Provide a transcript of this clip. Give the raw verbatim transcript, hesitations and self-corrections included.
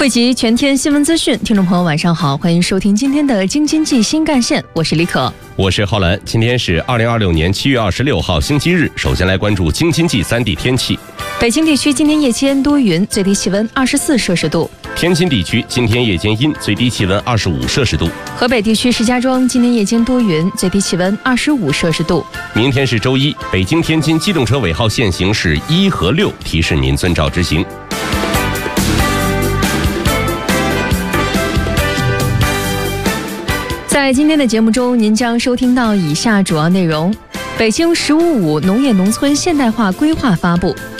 汇集全天新闻资讯，听众朋友晚上好，欢迎收听今天的京津冀新干线，我是李可， 我是浩然。今天是二零二六年七月二十六号星期日，首先来关注京津冀三地天气。 北京地区今天夜间多云，最低气温二十四摄氏度。 天津地区今天夜间阴，最低气温二十五摄氏度。 河北地区石家庄今天夜间多云，最低气温二十五摄氏度。 明天是周一，北京天津机动车尾号限行是一和六，提示您遵照执行。 在今天的节目中，您将收听到以下主要内容：北京“十五五”农业农村现代化规划发布，